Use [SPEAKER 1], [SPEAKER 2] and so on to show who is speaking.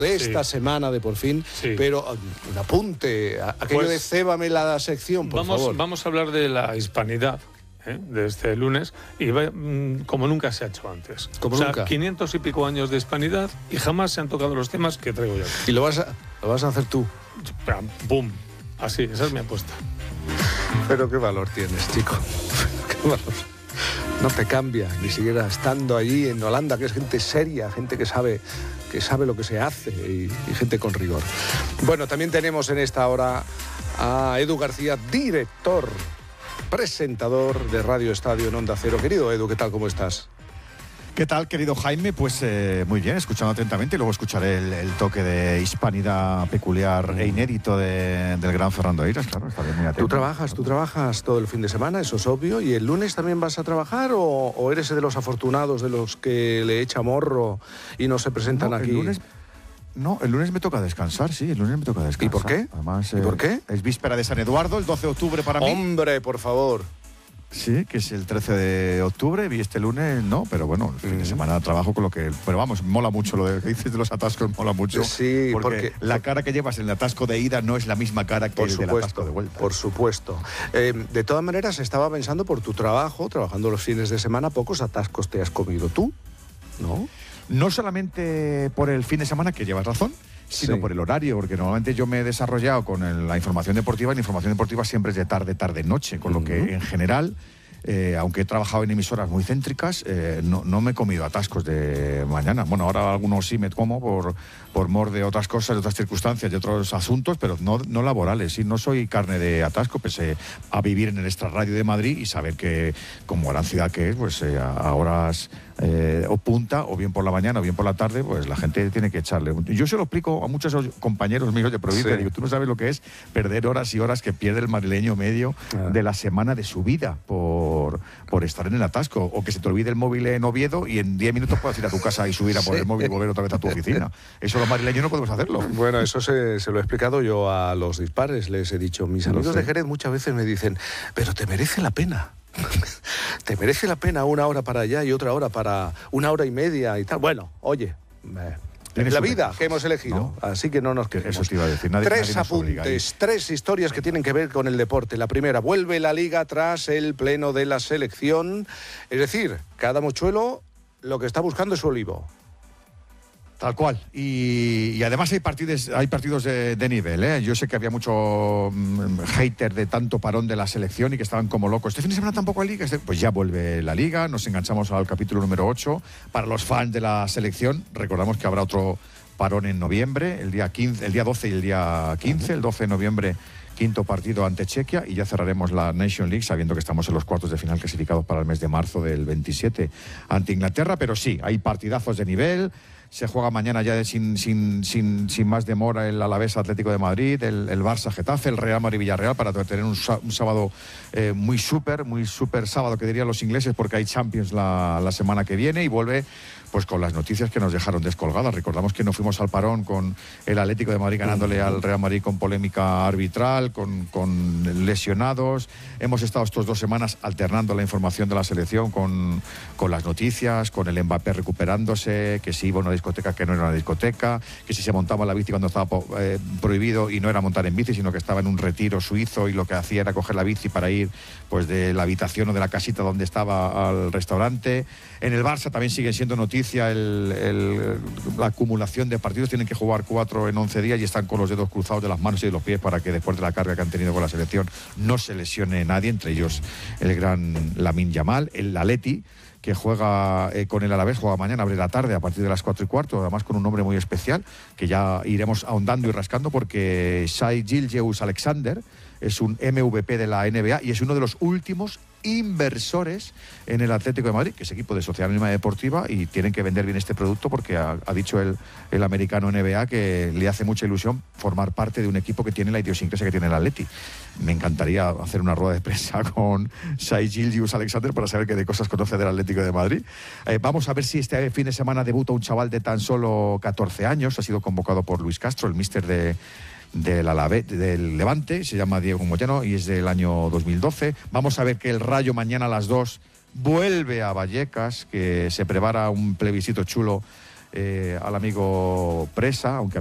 [SPEAKER 1] de esta semana de por fin, pero un apunte, aquello de cébame la sección, por favor.
[SPEAKER 2] Vamos a hablar de la hispanidad de este lunes y como nunca se ha hecho antes.
[SPEAKER 1] Como nunca.
[SPEAKER 2] 500 y pico años de hispanidad y jamás se han tocado los temas que traigo yo.
[SPEAKER 1] Y lo vas a hacer tú.
[SPEAKER 2] ¡Bum! Así, esa es mi apuesta.
[SPEAKER 1] Pero qué valor tienes, chico. Qué valor. No te cambia, ni siquiera estando allí en Holanda, que es gente seria, gente que sabe lo que se hace y gente con rigor. Bueno, también tenemos en esta hora a Edu García, director, presentador de Radio Estadio en Onda Cero. Querido Edu, ¿qué tal? ¿Cómo estás?
[SPEAKER 3] ¿Qué tal, querido Jaime? Pues muy bien, escuchando atentamente y luego escucharé el toque de hispanidad peculiar e inédito del gran Fernando Eiras, claro, estaré muy atento.
[SPEAKER 1] ¿Tú trabajas todo el fin de semana, eso es obvio, y el lunes también vas a trabajar o eres de los afortunados, de los que le echa morro y no se presentan aquí?
[SPEAKER 3] El lunes me toca descansar, sí, el lunes me toca descansar.
[SPEAKER 1] ¿Y por qué?
[SPEAKER 3] Además,
[SPEAKER 1] ¿Y por qué?
[SPEAKER 3] Es víspera de San Eduardo, el 12 de octubre para mí.
[SPEAKER 1] ¡Hombre, por favor!
[SPEAKER 3] Sí, que es el 13 de octubre, vi este lunes, no, pero bueno, el fin de semana trabajo con lo que... Pero vamos, mola mucho lo que dices de los atascos, mola mucho.
[SPEAKER 1] Sí,
[SPEAKER 3] porque la cara que llevas en el atasco de ida no es la misma cara que el del atasco de vuelta.
[SPEAKER 1] Por supuesto. De todas maneras, estaba pensando por tu trabajo, trabajando los fines de semana, pocos atascos te has comido tú, ¿no?
[SPEAKER 3] No solamente por el fin de semana, que llevas razón, sino por el horario, porque normalmente yo me he desarrollado con la información deportiva, y la información deportiva siempre es de tarde, noche, con lo que en general, aunque he trabajado en emisoras muy céntricas, no me he comido atascos de mañana. Bueno, ahora algunos sí me como por mor de otras cosas, de otras circunstancias, de otros asuntos, pero no laborales. Y no soy carne de atasco, pese a vivir en el extrarradio de Madrid y saber que, como gran ciudad que es, pues a horas o punta, o bien por la mañana o bien por la tarde, pues la gente tiene que echarle. Yo se lo explico a muchos compañeros míos de provincia, digo, tú no sabes lo que es perder horas y horas que pierde el madrileño medio de la semana de su vida por estar en el atasco, o que se te olvide el móvil en Oviedo y en 10 minutos puedas ir a tu casa y subir a por el móvil y volver otra vez a tu oficina. Eso los madrileños no podemos hacerlo.
[SPEAKER 1] Bueno, eso se lo he explicado yo a los dispares, les he dicho, mis amigos de Jerez muchas veces me dicen, pero te merece la pena. Te merece la pena una hora para allá y otra hora para una hora y media y tal. Bueno, oye, es la vida que hemos elegido, ¿no? Así que no nos quejemos.
[SPEAKER 3] Eso te iba a decir.
[SPEAKER 1] Tres apuntes, tres historias que tienen que ver con el deporte. La primera, vuelve la Liga tras el pleno de la selección. Es decir, cada mochuelo lo que está buscando es su olivo.
[SPEAKER 3] Tal cual. Y además hay partidos de nivel, ¿eh? Yo sé que había mucho hater de tanto parón de la selección y que estaban como locos. Este fin de semana tampoco hay Liga. Pues ya vuelve la Liga, nos enganchamos al capítulo número 8. Para los fans de la selección, recordamos que habrá otro parón en noviembre, el día 12 y el día 15. El 12 de noviembre, quinto partido ante Chequia, y ya cerraremos la Nation League sabiendo que estamos en los cuartos de final clasificados para el mes de marzo del 27 ante Inglaterra. Pero sí, hay partidazos de nivel. Se juega mañana ya sin más demora el Alavés Atlético de Madrid, el Barça Getafe, el Real Madrid Villarreal, para tener un sábado muy súper sábado, que dirían los ingleses, porque hay Champions la semana que viene, y vuelve pues con las noticias que nos dejaron descolgadas. Recordamos que no fuimos al parón con el Atlético de Madrid ganándole al Real Madrid con polémica arbitral, con lesionados. Hemos estado estas 2 semanas alternando la información de la selección con las noticias, con el Mbappé recuperándose, que si iba a una discoteca, que no era una discoteca, que si se montaba en la bici cuando estaba prohibido, y no era montar en bici, sino que estaba en un retiro suizo y lo que hacía era coger la bici para ir pues de la habitación o de la casita donde estaba al restaurante. En el Barça también sigue siendo noticia la acumulación de partidos. Tienen que jugar 4 en 11 días y están con los dedos cruzados de las manos y de los pies para que después de la carga que han tenido con la selección no se lesione nadie, entre ellos el gran Lamine Yamal. El Atleti, que juega con el Alavés, juega mañana, abre la tarde a partir de las 4:15, además con un nombre muy especial que ya iremos ahondando y rascando, porque Shai Gilgeous-Alexander es un MVP de la NBA y es uno de los últimos inversores en el Atlético de Madrid, que es equipo de Sociedad Anónima Deportiva, y tienen que vender bien este producto porque ha dicho el americano NBA que le hace mucha ilusión formar parte de un equipo que tiene la idiosincrasia que tiene el Atleti. Me encantaría hacer una rueda de prensa con Shai Gilgeous-Alexander para saber qué de cosas conoce del Atlético de Madrid. Vamos a ver si este fin de semana debuta un chaval de tan solo 14 años. Ha sido convocado por Luis Castro, el míster del Levante, se llama Diego Moyano y es del año 2012. Vamos a ver que el Rayo mañana a las 2 vuelve a Vallecas, que se prepara un plebiscito chulo al amigo Presa, aunque